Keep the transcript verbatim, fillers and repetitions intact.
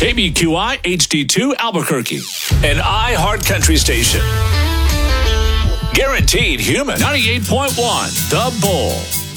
K B Q I H D two Albuquerque, an iHeart Country station. Guaranteed human. ninety-eight point one The Bull.